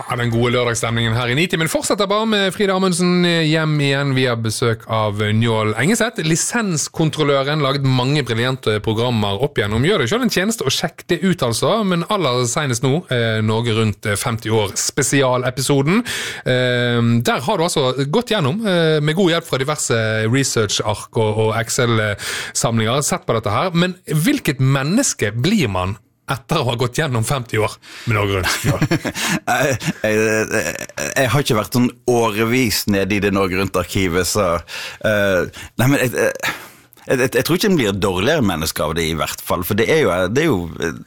Ja, den gode lørdagsstemningen her i Nitimen fortsetter bare med Frida Amundsen hjem igjen via besøk av Njål Engeseth. Lisenskontrolløren laget mange briljante programmer opp igjennom. Gjør det selv en tjeneste å sjekke det ut altså, men aller senest nå, Norge rundt 50 år spesialepisoden. Der har du altså gått gjennom med god hjelp fra diverse research-ark og Excel-samlinger sett på dette her, men hvilket menneske blir man etter å ha gått gjennom 50 år med Norge rundt? Jeg har ikke vært sånn årevis nede i det Norge rundt-arkivet, så nei, men jeg tror ikke en blir dårligere menneske av det i hvert fall, for det er jo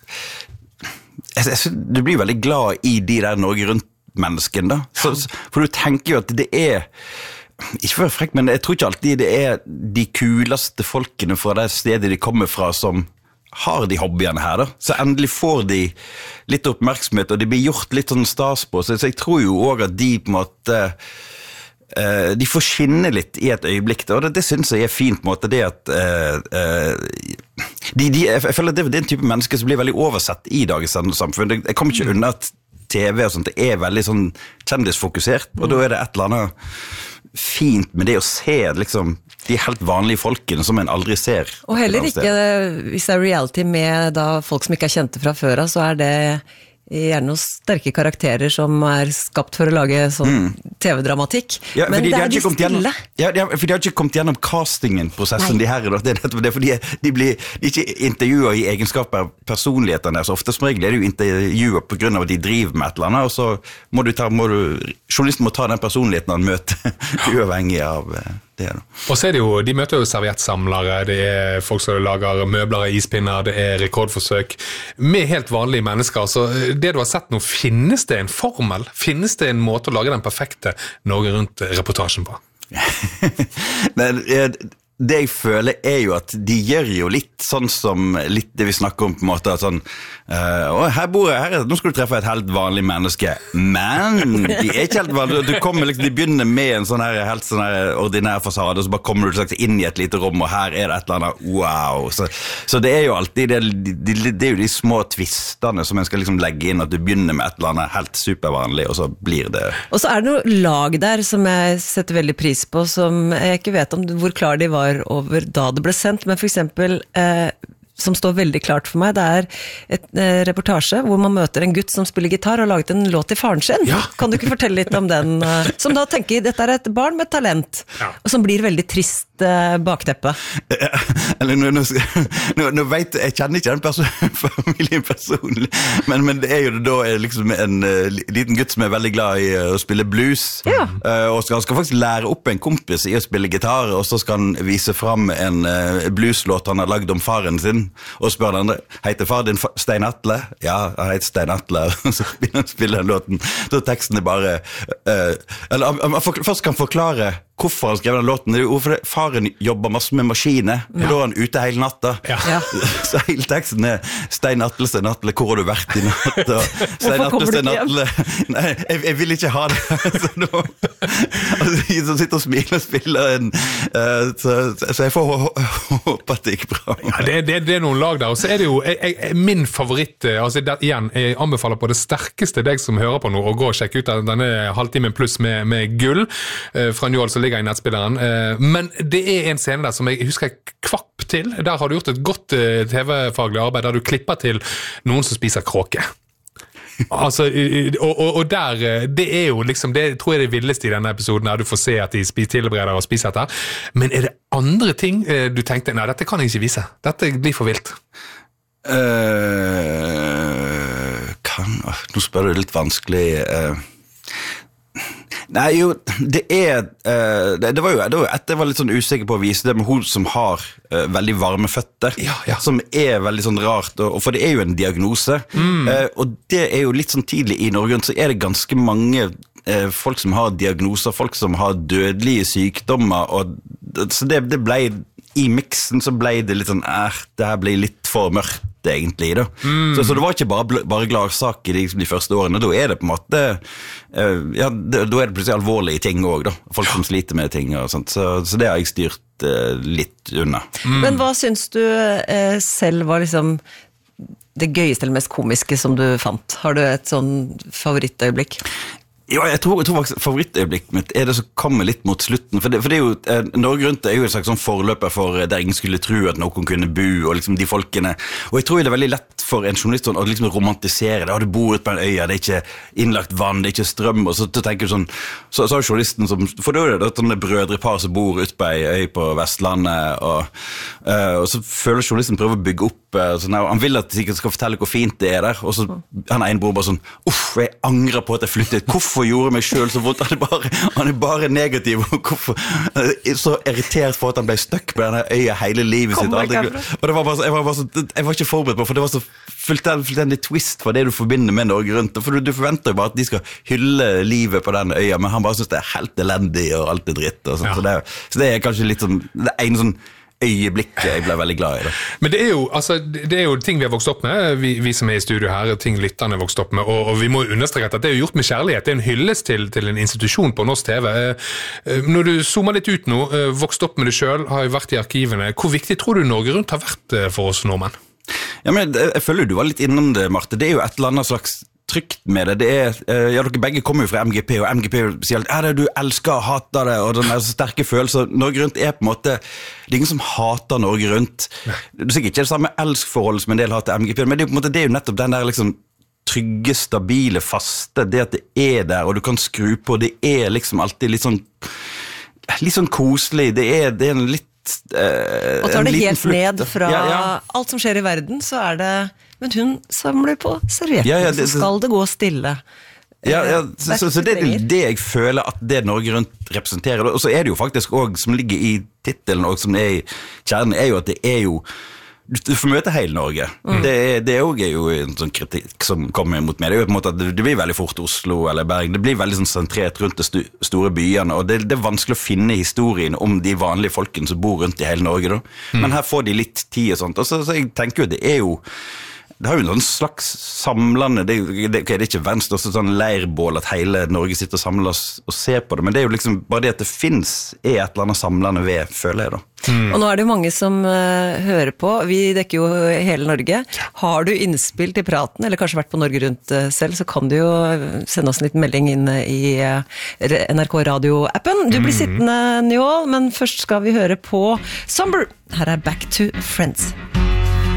du blir veldig glad i de der Norge rundt-menneskene da, for du tenker jo at det er ikke for frekk, men jeg tror ikke alltid det er de kuleste folkene fra det stedet de kommer fra som har de hobbyene her da, så endelig får de litt oppmerksomhet, og de blir gjort litt sånn stas på, så jeg tror jo også at de på en måte, de får skinne litt i et øyeblikk da, og det synes jeg er fint på en måte, det at jeg føler at det er en type mennesker som blir veldig oversett i dagens samfunn, jeg kommer ikke unna at TV og sånt, det er veldig sånn kjendisfokusert, og da er det et eller annet fint med det å se liksom de helt vanlige folkene som en aldri ser. Og heller ikke, hvis det er reality med da folk som ikke er kjente fra før, så er det gjerne noen sterke karakterer som er skapt for å lage sånn TV-dramatikk. Ja, men det er de stille. For de har ikke kommet gjennom castingen-prosessen, de her, det er fordi de blir ikke intervjuet i egenskaper av personlighetene der, så ofte som regel er det jo intervjuet på grunn av at de driver med et eller annet, og så journalisten må ta den personligheten han møter, uavhengig av det. Og så er det jo, de møter jo serviettsamlere, det er folk som lager møbler og ispinner, det er rekordforsøk med helt vanlige mennesker, så det du har sett nå, finnes det en formel? Finnes det en måte å lage den perfekte Norge rundt-reportasjen på? Men det jeg føler er jo at de gjør jo litt sånn som litt det vi snakker om på en måte, sånn, her bor jeg, nå skal du treffe et helt vanlig menneske, men de er ikke helt vanlige, de begynner med en sånn her, helt sånn her ordinær fasade, og så bare kommer du slags inn i et lite rom, og her er det et eller annet, wow, så det er jo alltid, det er jo de små tvistene som en skal liksom legge inn, at du begynner med et eller annet helt supervanlig, og så blir det. Og så er det noe lag der som jeg setter veldig pris på, som jeg ikke vet om hvor klar de var over da det ble sendt, men for eksempel som står veldig klart for meg, det er et reportasje hvor man møter en gutt som spiller gitar og har laget en låt til faren sin. Ja. Kan du ikke fortelle litt om den? Som da tenker, dette er et barn med talent, og som blir veldig trist bakteppe. Eller nå vet jeg kjenner ikke den familien personlig, men det er jo da liksom en liten gutt som er veldig glad i å spille blues, og han skal faktisk lære opp en kompis i å spille gitar, og så skal han vise frem en blueslåt han har lagd om faren sin, og spør den andre, heter far din Stein Atle? Ja, han heter Stein Atle, og så begynner han å spille den låten, så teksten er bare først kan han forklare hvorfor han skrev den låten, det er jo fordi faren jobber masse med maskiner, og da er han ute hele natta. Så hele teksten er Stein Atle, hvor har du vært i natt? Stein Atle, nei, jeg vil ikke ha det. Så sitter og smiler og spiller så jeg får håpe at det gikk bra. Ja, det er noen lag der, og så er det jo min favoritt, altså igjen, jeg anbefaler på det sterkeste deg som hører på nå, å gå og sjekke ut denne halvtimen pluss med gull fra Njål, som ligger i nettspilleren, men det er en scene der som jeg husker jeg kvapp til, der har du gjort et godt TV-faglig arbeid, der du klipper til noen som spiser kråke. Altså, og der, det er jo liksom, det tror jeg det villeste i denne episoden, der du får se at de tilbereder og spiser etter, men er det andre ting du tenkte, nei, dette kan jeg ikke vise, dette blir for vilt? Nå spør du litt vanskelig Nei, jo, det var jo jeg var litt sånn usikker på å vise det med hun som har veldig varme føtter, som er veldig sånn rart, for det er jo en diagnose, og det er jo litt sånn tidlig i Norge, så er det ganske mange folk som har diagnoser, folk som har dødelige sykdommer, og så det ble, i mixen så ble det litt sånn, det her ble litt for mørkt, egentlig da. Så det var ikke bare gladsaker de første årene, da er det på en måte da er det plutselig alvorlige ting også da, folk som sliter med ting og sånt, så det har jeg styrt litt unna. Men hva synes du selv var liksom det gøyeste eller mest komiske som du fant? Har du et sånn favorittøyeblikk? Ja, jeg tror faktisk favorittøyeblikket mitt det som kommer litt mot slutten, for det jo, Norge Rundt jo en slags sånn forløper for der ingen skulle tro at noen kunne bo, og liksom de folkene, og jeg tror det veldig lett for en journalist å liksom romantisere det, du bor ute på en øya, det ikke innlagt vann, det ikke strøm, og så tenker du sånn, så har journalisten som, for da det sånne brødrepar som bor ute på en øy på Vestlandet, og så føler journalisten prøver å bygge opp, sånn, han vil at de skal fortelle hvor fint det der, og så han en bror bare sånn, jeg angrer på at jeg flyttet, hvorfor gjorde meg selv så vondt, han bare negativ, og hvorfor så irritert for at han ble støkk på denne øya hele livet sitt, og det var bare, jeg var ikke forberedt på, for det var så fullstendig twist for det du forbinder med Norge Rundt, for du forventer jo bare at de skal hylle livet på den øya, men han bare synes det helt elendig og alt dritt, og sånt, så det kanskje litt sånn, det en sånn øyeblikket jeg ble veldig glad i det. Men det er jo ting vi har vokst opp med, vi som i studio her, ting lytterne har vokst opp med, og vi må understreke at det er gjort med kjærlighet, det en hyllest til en institusjon på norsk TV. Når du zoomer litt ut nå, vokst opp med det selv, har jo vært i arkivene, hvor viktig tror du Norge Rundt har vært for oss nordmenn? Ja, men jeg føler du var litt innom det, Marte. Det jo et eller annet slags trygt med det. Dere begge kommer jo fra MGP, og MGP sier alt, du elsker og hater det, og den sterke følelser. Norge Rundt på en måte, det ingen som hater Norge Rundt. Det sikkert ikke det samme elskforhold som en del har til MGP, men det på en måte, det jo nettopp den der liksom trygge, stabile, faste, det at det der, og du kan skru på, det liksom alltid litt sånn koselig, det en litt og tar det helt ned fra alt som skjer i verden, så det men hun samler på servietter, så skal det gå stille. Så det det jeg føler at det Norge Rundt representerer, og så det jo faktisk også, som ligger i titelen, og som i kjernen, jo at det jo du får møte hele Norge. Det også jo en sånn kritikk som kommer mot meg. Det jo på en måte at det blir veldig fort Oslo eller Bergen. Det blir veldig sånn sentrert rundt de store byene, og det vanskelig å finne historien om de vanlige folkene som bor rundt i hele Norge. Da. Men her får de litt tid og sånt. Og så jeg tenker jo, det har jo en slags samlende, det ikke venstre, også sånn leirbål at hele Norge sitter og samler og ser på det, men det jo liksom bare det at det finnes et eller annet samlende ved, føler jeg da. Og nå det jo mange som hører på, vi dekker jo hele Norge. Har du innspill til praten, eller kanskje vært på Norge Rundt selv, så kan du jo sende oss en liten melding inn i NRK Radio-appen. Du blir sittende, Njål, men først skal vi høre på Somber. Her Back to Friends.